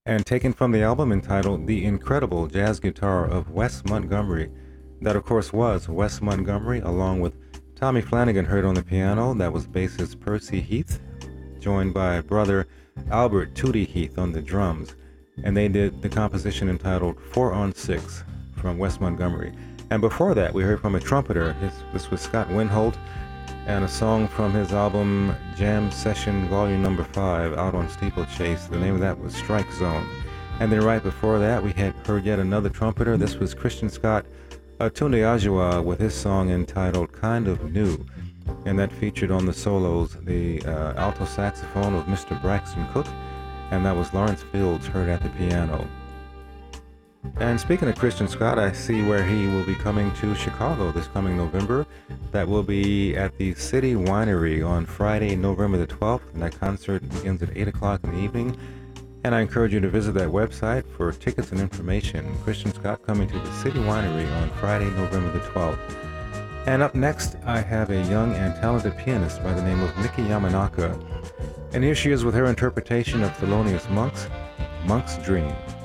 and taken from the album entitled The Incredible Jazz Guitar of Wes Montgomery. That, of course, was Wes Montgomery, along with Tommy Flanagan heard on the piano. That was bassist Percy Heath, joined by brother Albert Tootie Heath on the drums. And they did the composition entitled 4 on 6 from Wes Montgomery. And before that, we heard from a trumpeter. This was Scott Winholt, and a song from his album Jam Session Volume Number 5 out on Steeplechase. The name of that was Strike Zone. And then right before that, we had heard yet another trumpeter. This was Christian Scott Tunde Ajua with his song entitled Kind of New. And that featured on the solos the alto saxophone of Mr. Braxton Cook, and that was Lawrence Fields heard at the piano. And speaking of Christian Scott, I see where he will be coming to Chicago this coming November. That will be at the City Winery on Friday, November the 12th, and that concert begins at 8 o'clock in the evening. And I encourage you to visit that website for tickets and information. Christian Scott coming to the City Winery on Friday, November the 12th. And up next, I have a young and talented pianist by the name of Miki Yamanaka. And here she is with her interpretation of Thelonious Monk's Dream.